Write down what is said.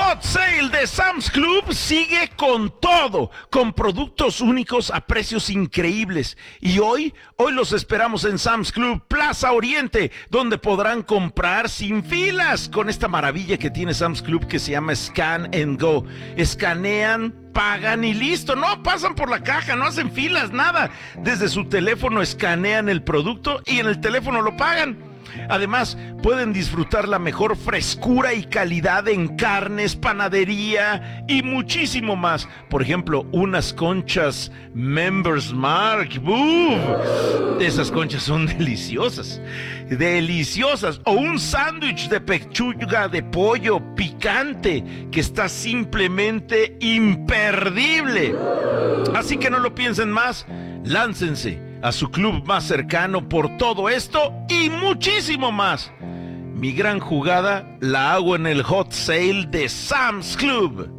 Hot Sale de Sam's Club sigue con todo, con productos únicos a precios increíbles. Y hoy los esperamos en Sam's Club Plaza Oriente, donde podrán comprar sin filas con esta maravilla que tiene Sam's Club que se llama Scan and Go. Escanean, pagan y listo, no pasan por la caja, no hacen filas, nada. Desde su teléfono escanean el producto y en el teléfono lo pagan. Además, pueden disfrutar la mejor frescura y calidad en carnes, panadería y muchísimo más. Por ejemplo, unas conchas Members Mark. ¡Uf! Esas conchas son deliciosas. Deliciosas. O un sándwich de pechuga de pollo picante que está simplemente imperdible. Así que no lo piensen más. Láncense a su club más cercano por todo esto y muchísimo más. Mi gran jugada la hago en el Hot Sale de Sam's Club.